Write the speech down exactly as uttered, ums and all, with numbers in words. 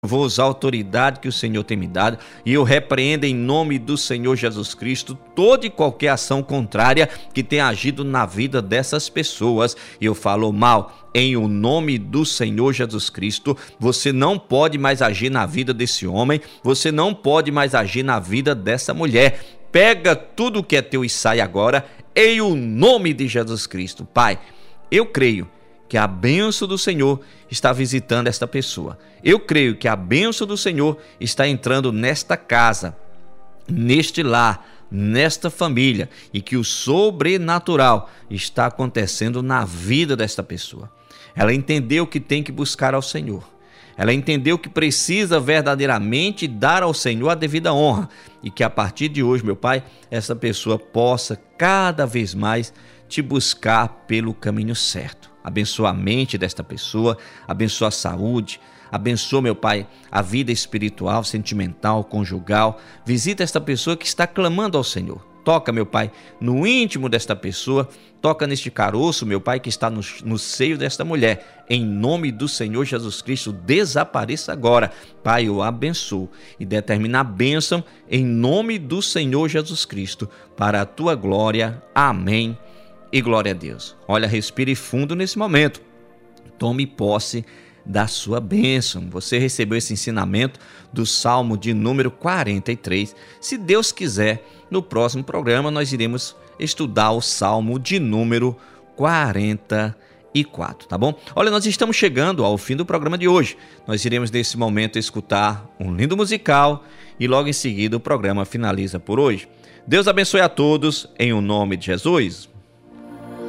Vou usar a autoridade que o Senhor tem me dado e eu repreendo em nome do Senhor Jesus Cristo toda e qualquer ação contrária que tenha agido na vida dessas pessoas. E eu falo mal em o nome do Senhor Jesus Cristo. Você não pode mais agir na vida desse homem, você não pode mais agir na vida dessa mulher. Pega tudo que é teu e sai agora em o nome de Jesus Cristo. Pai, eu creio que a bênção do Senhor está visitando esta pessoa. Eu creio que a bênção do Senhor está entrando nesta casa, neste lar, nesta família, e que o sobrenatural está acontecendo na vida desta pessoa. Ela entendeu que tem que buscar ao Senhor. Ela entendeu que precisa verdadeiramente dar ao Senhor a devida honra e que a partir de hoje, meu Pai, essa pessoa possa cada vez mais te buscar pelo caminho certo. Abençoa a mente desta pessoa, abençoa a saúde, abençoa, meu Pai, a vida espiritual, sentimental, conjugal. Visita esta pessoa que está clamando ao Senhor. Toca, meu Pai, no íntimo desta pessoa, toca neste caroço, meu Pai, que está no, no seio desta mulher. Em nome do Senhor Jesus Cristo, desapareça agora. Pai, eu abençoo e determina a bênção em nome do Senhor Jesus Cristo, para a tua glória. Amém. E glória a Deus. Olha, respire fundo nesse momento. Tome posse da sua bênção. Você recebeu esse ensinamento do Salmo de número quarenta e três. Se Deus quiser, no próximo programa nós iremos estudar o Salmo de número quarenta e quatro, tá bom? Olha, nós estamos chegando ao fim do programa de hoje. Nós iremos nesse momento escutar um lindo musical e logo em seguida o programa finaliza por hoje. Deus abençoe a todos em o nome de Jesus.